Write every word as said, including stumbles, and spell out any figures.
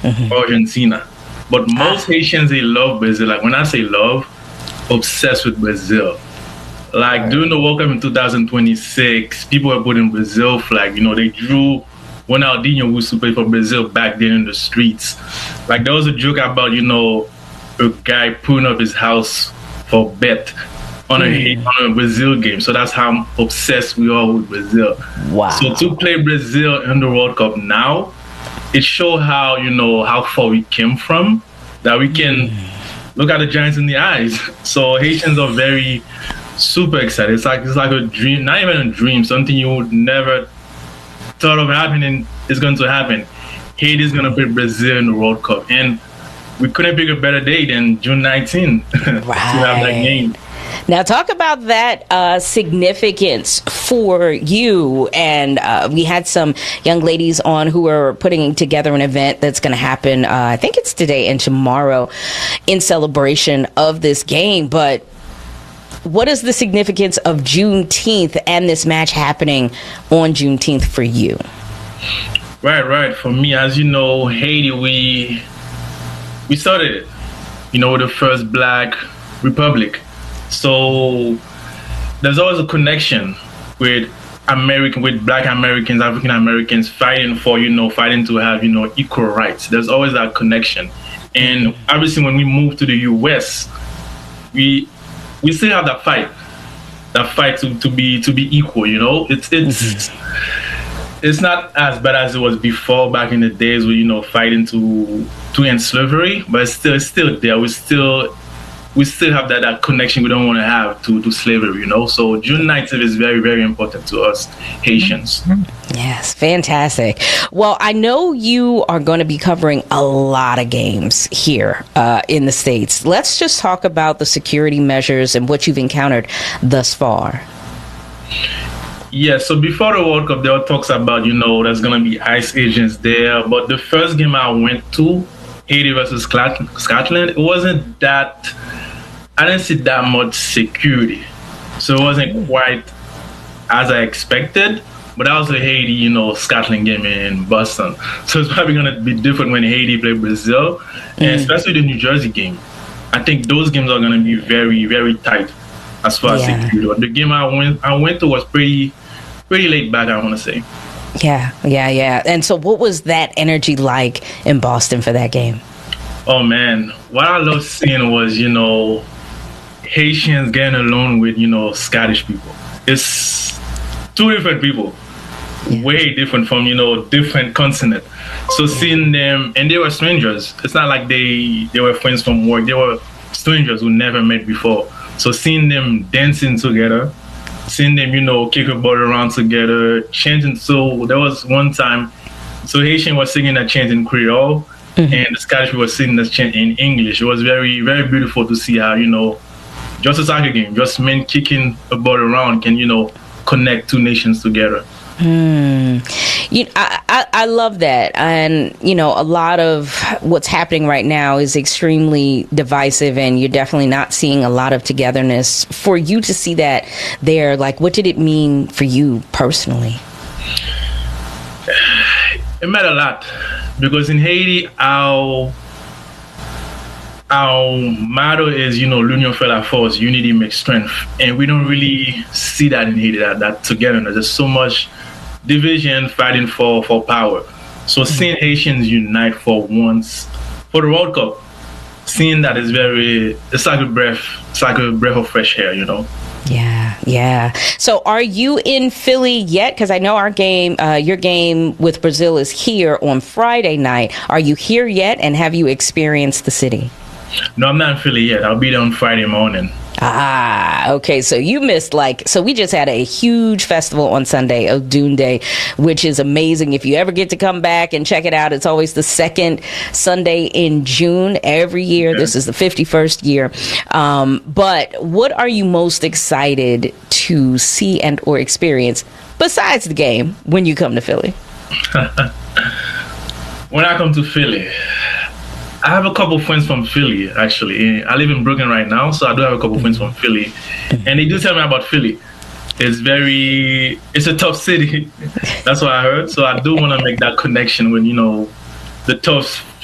or Argentina. But most Haitians, they love Brazil. Like when I say love, obsessed with Brazil. Like right. during the World Cup in two thousand twenty-six, people were putting Brazil flag. You know, they drew Ronaldinho, who used to play for Brazil back then in the streets. Like there was a joke about, you know, a guy putting up his house for bet on a, mm. on a Brazil game. So that's how obsessed we are with Brazil. Wow. So to play Brazil in the World Cup now, it shows how, you know, how far we came from, that we can mm. look at the Giants in the eyes. So Haitians are very super excited. It's like it's like a dream, not even a dream, something you would never thought of happening is going to happen. Haiti is going to play Brazil in the World Cup. And we couldn't pick a better day than June nineteenth right. to have that game. Now, talk about that uh, significance for you. And uh, we had some young ladies on who are putting together an event that's going to happen, uh, I think it's today and tomorrow, in celebration of this game. But what is the significance of Juneteenth and this match happening on Juneteenth for you? Right, right. For me, as you know, Haiti, we we started it, you know, the first Black Republic. So there's always a connection with American, with Black Americans, African Americans fighting for, you know, fighting to have, you know, equal rights. There's always that connection. And obviously when we moved to the U S, we we still have that fight, that fight to, to be to be equal, you know. It's it's mm-hmm. it's not as bad as it was before, back in the days where, you know, fighting to to end slavery, but it's still it's still there. We still we still have that, that connection we don't want to have to, to slavery, you know. So June nineteenth is very, very important to us Haitians. Yes, fantastic. Well, I know you are going to be covering a lot of games here uh, in the States. Let's just talk about the security measures and what you've encountered thus far. Yeah, so before the World Cup, there were talks about, you know, there's going to be ICE agents there. But the first game I went to, Haiti versus Scotland, it wasn't that, I didn't see that much security. So it wasn't quite as I expected. But that was the Haiti, you know, Scotland game in Boston. So it's probably going to be different when Haiti play Brazil, mm. and especially the New Jersey game. I think those games are going to be very, very tight as far yeah. as security. But the game I went, I went to was pretty, pretty laid back, I want to say. Yeah, yeah, yeah. And so what was that energy like in Boston for that game? Oh, man. What I loved seeing was, you know, Haitians getting along with, you know, Scottish people. It's two different people. Yeah. Way different from, you know, different continent. So seeing them, and they were strangers. It's not like they, they were friends from work. They were strangers who never met before. So seeing them dancing together, seeing them, you know, kick a ball around together, chanting. So there was one time, so Haitian was singing that chant in Creole, mm-hmm. and the Scottish was singing that chant in English. It was very, very beautiful to see how, you know, just a soccer game, just men kicking a ball around can, you know, connect two nations together. Hmm. You, I, I, I love that. And, you know, a lot of what's happening right now is extremely divisive, and you're definitely not seeing a lot of togetherness. For you to see that there, like, what did it mean for you personally? It meant a lot, because in Haiti, our our motto is, you know, l'union fait la force, unity makes strength. And we don't really see that in Haiti, that, that togetherness. There's so much division fighting for, for power. So seeing Haitians unite for once, for the World Cup, seeing that is very, it's like a breath, it's like a breath of fresh air, you know? Yeah, yeah. So are you in Philly yet? Because I know our game, uh, your game with Brazil is here on Friday night. Are you here yet, and have you experienced the city? No, I'm not in Philly yet. I'll be there on Friday morning. Ah, okay. So you missed, like, so we just had a huge festival on Sunday, Odun Day, which is amazing. If you ever get to come back and check it out, it's always the second Sunday in June every year. Okay. This is the fifty-first year. Um, but what are you most excited to see and or experience besides the game when you come to Philly? When I come to Philly, I have a couple friends from Philly, actually. I live in Brooklyn right now, so I do have a couple friends from Philly. And they do tell me about Philly. It's very, it's a tough city. That's what I heard. So I do want to make that connection with, you know, the tough